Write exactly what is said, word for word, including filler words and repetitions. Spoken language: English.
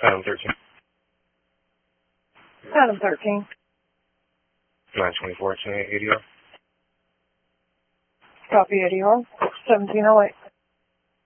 Adam thirteen. Adam thirteen. nine twenty-four, eighty. Copy eighty one. seventeen oh eight.